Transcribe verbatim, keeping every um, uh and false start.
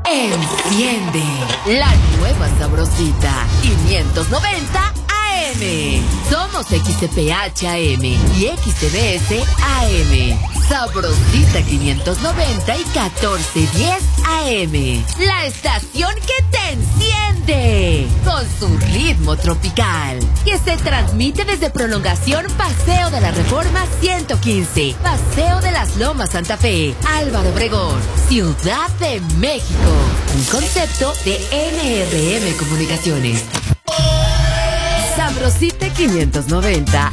Enciende la nueva Sabrosita quinientos noventa A M. Somos X C P H A M y X C B S A M. Sabrosita quinientos noventa y catorce diez A M. La estación que te enciende con su ritmo tropical, que se transmite desde Prolongación Paseo de la Reforma ciento quince, Paseo de las Lomas Santa Fe, Álvaro Obregón, Ciudad de México. Un concepto de N R M Comunicaciones. Sabrosita quinientos noventa